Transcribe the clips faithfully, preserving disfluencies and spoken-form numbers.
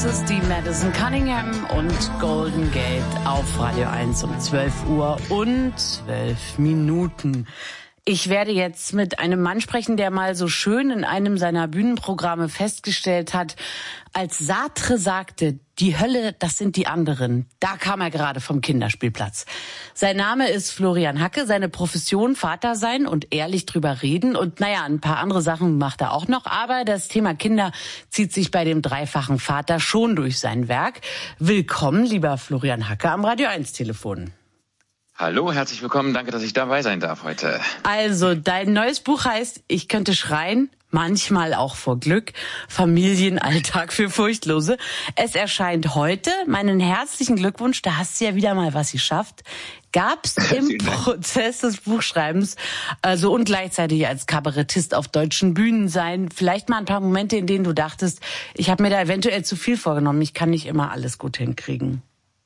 Das ist die Madison Cunningham und Golden Gate auf Radio eins um zwölf Uhr und zwölf Minuten. Ich werde jetzt mit einem Mann sprechen, der mal so schön in einem seiner Bühnenprogramme festgestellt hat, als Sartre sagte, die Hölle, das sind die anderen. Da kam er gerade vom Kinderspielplatz. Sein Name ist Florian Hacke, seine Profession Vater sein und ehrlich drüber reden. Und naja, ein paar andere Sachen macht er auch noch. Aber das Thema Kinder zieht sich bei dem dreifachen Vater schon durch sein Werk. Willkommen, lieber Florian Hacke, am Radio eins Telefon. Hallo, herzlich willkommen. Danke, dass ich dabei sein darf heute. Also, dein neues Buch heißt Ich könnte schreien, manchmal auch vor Glück, Familienalltag für Furchtlose. Es erscheint heute. Meinen herzlichen Glückwunsch, da hast du ja wieder mal was geschafft. Gab's im Prozess des Buchschreibens, also und gleichzeitig als Kabarettist auf deutschen Bühnen sein, vielleicht mal ein paar Momente, in denen du dachtest, ich habe mir da eventuell zu viel vorgenommen, ich kann nicht immer alles gut hinkriegen?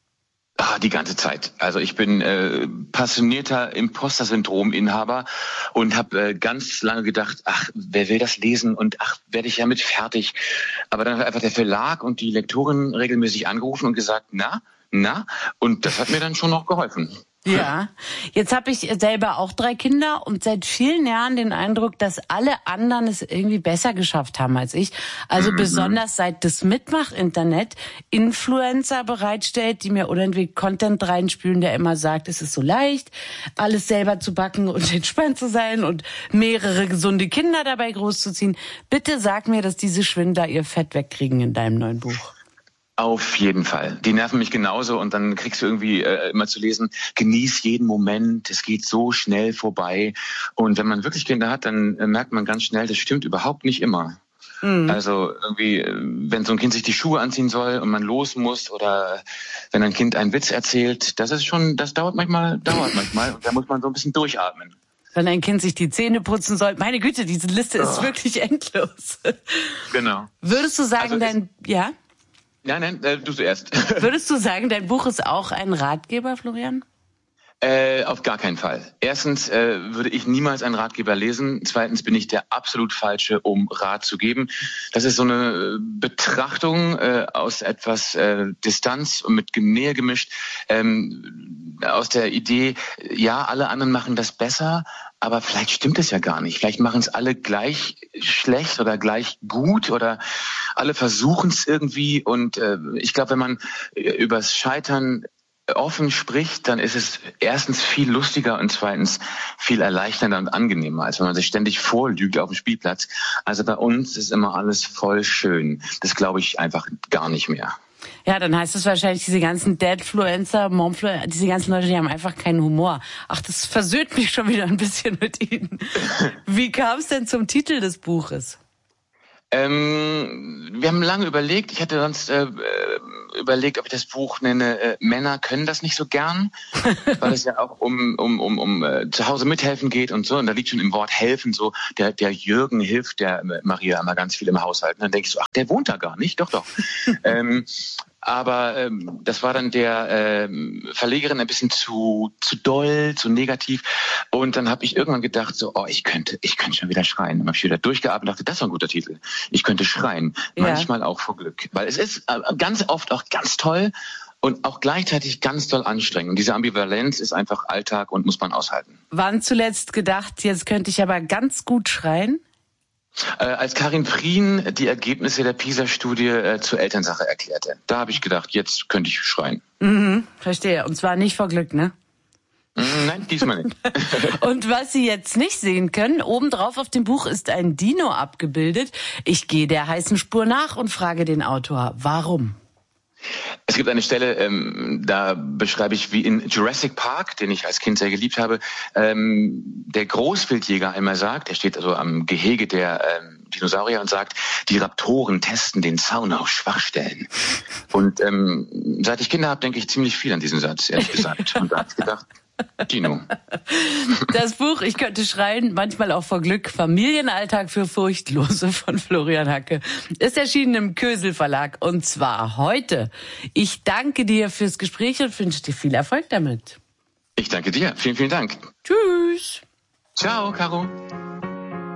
Ah, die ganze Zeit. Also ich bin äh, passionierter Imposter-Syndrom-Inhaber und habe äh, ganz lange gedacht, ach, wer will das lesen und ach, werde ich damit fertig. Aber dann hat einfach der Verlag und die Lektorin regelmäßig angerufen und gesagt, na, na, und das hat mir dann schon noch geholfen. Ja, jetzt habe ich selber auch drei Kinder und seit vielen Jahren den Eindruck, dass alle anderen es irgendwie besser geschafft haben als ich. Also mhm. besonders seit das Mitmach-Internet Influencer bereitstellt, die mir unentwegt Content reinspülen, der immer sagt, es ist so leicht, alles selber zu backen und entspannt zu sein und mehrere gesunde Kinder dabei großzuziehen. Bitte sag mir, dass diese Schwindler ihr Fett wegkriegen in deinem neuen Buch. Auf jeden Fall. Die nerven mich genauso und dann kriegst du irgendwie äh, immer zu lesen, genieß jeden Moment, es geht so schnell vorbei. Und wenn man wirklich Kinder hat, dann äh, merkt man ganz schnell, das stimmt überhaupt nicht immer. Mhm. Also irgendwie, wenn so ein Kind sich die Schuhe anziehen soll und man los muss oder wenn ein Kind einen Witz erzählt, das ist schon, das dauert manchmal, dauert manchmal und da muss man so ein bisschen durchatmen. Wenn ein Kind sich die Zähne putzen soll. Meine Güte, diese Liste ist oh. wirklich endlos. Genau. Würdest du sagen, also dein, ja? Nein, nein, äh, du zuerst. Würdest du sagen, dein Buch ist auch ein Ratgeber, Florian? Äh, auf gar keinen Fall. Erstens äh, würde ich niemals einen Ratgeber lesen. Zweitens bin ich der absolut Falsche, um Rat zu geben. Das ist so eine Betrachtung äh, aus etwas äh, Distanz und mit Nähe gemischt, ähm, aus der Idee, ja, alle anderen machen das besser, aber vielleicht stimmt es ja gar nicht. Vielleicht machen es alle gleich schlecht oder gleich gut oder alle versuchen es irgendwie. Und äh, ich glaube, wenn man übers Scheitern offen spricht, dann ist es erstens viel lustiger und zweitens viel erleichternder und angenehmer, als wenn man sich ständig vorlügt auf dem Spielplatz. Also bei uns ist immer alles voll schön. Das glaube ich einfach gar nicht mehr. Ja, dann heißt es wahrscheinlich, diese ganzen Dadfluencer, Momfluencer, diese ganzen Leute, die haben einfach keinen Humor. Ach, das versöhnt mich schon wieder ein bisschen mit ihnen. Wie kam es denn zum Titel des Buches? Ähm, wir haben lange überlegt. Ich hatte sonst äh, überlegt, ob ich das Buch nenne, äh, Männer können das nicht so gern, weil es ja auch um um um um äh, zu Hause mithelfen geht und so. Und da liegt schon im Wort helfen so. Der der Jürgen hilft der äh, Maria immer ganz viel im Haushalt. Und dann denke ich so, ach, der wohnt da gar nicht. Doch, doch. ähm, Aber ähm, das war dann der ähm, Verlegerin ein bisschen zu zu doll, zu negativ. Und dann habe ich irgendwann gedacht, so, oh, ich könnte, ich könnte schon wieder schreien. Dann habe ich wieder durchgeatmet und dachte, das war ein guter Titel. Ich könnte schreien, ja. Manchmal auch vor Glück. Weil es ist äh, ganz oft auch ganz toll und auch gleichzeitig ganz doll anstrengend. Und diese Ambivalenz ist einfach Alltag und muss man aushalten. Wann zuletzt gedacht, jetzt könnte ich aber ganz gut schreien? Äh, als Karin Prien die Ergebnisse der PISA-Studie äh, zur Elternsache erklärte. Da habe ich gedacht, jetzt könnte ich schreien. Mhm, verstehe. Und zwar nicht vor Glück, ne? Nein, diesmal nicht. Und was Sie jetzt nicht sehen können, obendrauf auf dem Buch ist ein Dino abgebildet. Ich gehe der heißen Spur nach und frage den Autor, warum? Es gibt eine Stelle, ähm, da beschreibe ich, wie in Jurassic Park, den ich als Kind sehr geliebt habe, ähm, der Großwildjäger einmal sagt, er steht also am Gehege der ähm, Dinosaurier und sagt, die Raptoren testen den Zaun auf Schwachstellen. Und ähm, seit ich Kinder habe, denke ich ziemlich viel an diesen Satz, ehrlich gesagt. Und da habe ich gedacht, Dino. Das Buch Ich könnte schreien, manchmal auch vor Glück, Familienalltag für Furchtlose von Florian Hacke, ist erschienen im Kösel Verlag und zwar heute. Ich danke dir fürs Gespräch und wünsche dir viel Erfolg damit. Ich danke dir. Vielen, vielen Dank. Tschüss. Ciao, Caro.